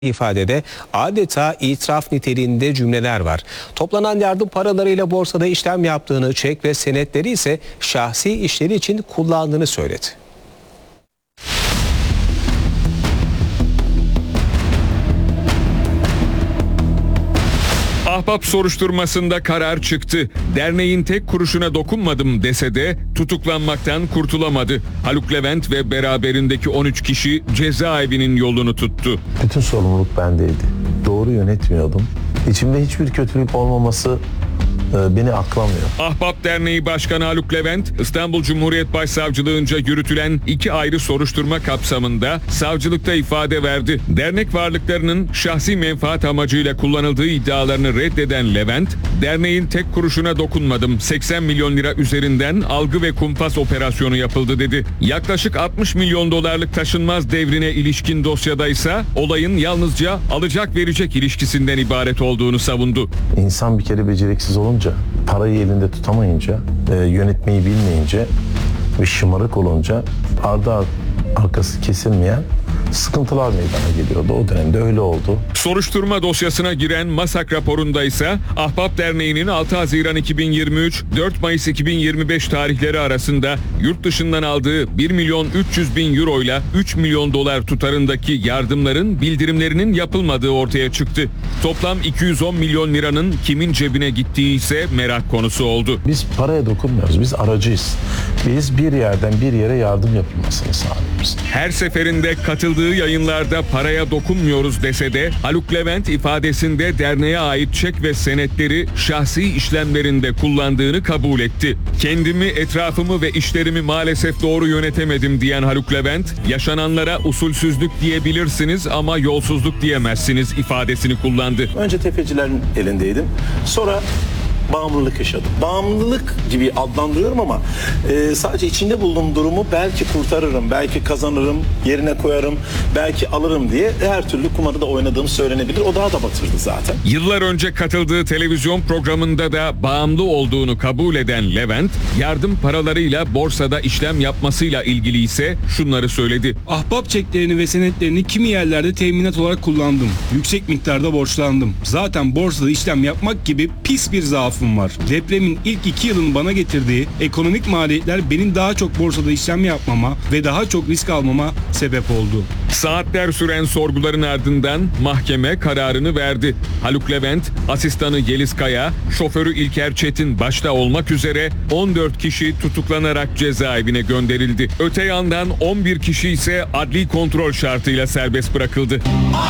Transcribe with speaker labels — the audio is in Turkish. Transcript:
Speaker 1: ifadede adeta itiraf niteliğinde cümleler var. Toplanan yardım paralarıyla borsada işlem yaptığını, çek ve senetleri ise şahsi işleri için kullandığını söyledi.
Speaker 2: Ahbap soruşturmasında karar çıktı. Derneğin tek kuruşuna dokunmadım dese de tutuklanmaktan kurtulamadı. Haluk Levent ve beraberindeki 13 kişi cezaevinin yolunu tuttu.
Speaker 3: Bütün sorumluluk bendeydi. Doğru yönetmiyordum. İçimde hiçbir kötülük olmaması beni aklamıyor.
Speaker 2: Ahbap Derneği Başkanı Haluk Levent, İstanbul Cumhuriyet Başsavcılığınca yürütülen 2 ayrı soruşturma kapsamında savcılıkta ifade verdi. Dernek varlıklarının şahsi menfaat amacıyla kullanıldığı iddialarını reddeden Levent, derneğin tek kuruşuna dokunmadım, 80 milyon lira üzerinden algı ve kumpas operasyonu yapıldı dedi. Yaklaşık 60 milyon dolarlık taşınmaz devrine ilişkin dosyada ise olayın yalnızca alacak verecek ilişkisinden ibaret olduğunu savundu.
Speaker 3: İnsan bir kere beceriksiz olunca, parayı elinde tutamayınca, yönetmeyi bilmeyince ve şımarık olunca arkası kesilmeyen sıkıntılar meydana geliyordu. O dönemde öyle oldu.
Speaker 2: Soruşturma dosyasına giren MASAK raporunda ise Ahbap Derneği'nin 6 Haziran 2023, 4 Mayıs 2025 tarihleri arasında yurt dışından aldığı 1 milyon 300 bin euro ile 3 milyon dolar tutarındaki yardımların bildirimlerinin yapılmadığı ortaya çıktı. Toplam 210 milyon liranın kimin cebine gittiği ise merak konusu oldu.
Speaker 3: Biz paraya dokunmuyoruz. Biz aracıyız. Biz bir yerden bir yere yardım yapılmasını sağlıyoruz.
Speaker 2: Her seferinde katıldığı yayınlarda paraya dokunmuyoruz dese de Haluk Levent ifadesinde derneğe ait çek ve senetleri şahsi işlemlerinde kullandığını kabul etti. Kendimi, etrafımı ve işlerimi maalesef doğru yönetemedim diyen Haluk Levent, yaşananlara usulsüzlük diyebilirsiniz ama yolsuzluk diyemezsiniz ifadesini kullandı.
Speaker 3: Önce tefecilerin elindeydim. Sonra bağımlılık yaşadım. Bağımlılık gibi adlandırıyorum ama sadece içinde bulunduğum durumu belki kurtarırım, belki kazanırım, yerine koyarım, belki alırım diye her türlü kumarı da oynadığım söylenebilir. O daha da batırdı zaten.
Speaker 2: Yıllar önce katıldığı televizyon programında da bağımlı olduğunu kabul eden Levent, yardım paralarıyla borsada işlem yapmasıyla ilgili ise şunları söyledi.
Speaker 4: Ahbap çeklerini ve senetlerini kimi yerlerde teminat olarak kullandım. Yüksek miktarda borçlandım. Zaten borsada işlem yapmak gibi pis bir zaafım var. Depremin ilk 2 yılın bana getirdiği ekonomik maliyetler benim daha çok borsada işlem yapmama ve daha çok risk almama sebep oldu.
Speaker 2: Saatler süren sorguların ardından mahkeme kararını verdi. Haluk Levent, asistanı Yeliz Kaya, şoförü İlker Çetin başta olmak üzere 14 kişi tutuklanarak cezaevine gönderildi. Öte yandan 11 kişi ise adli kontrol şartıyla serbest bırakıldı.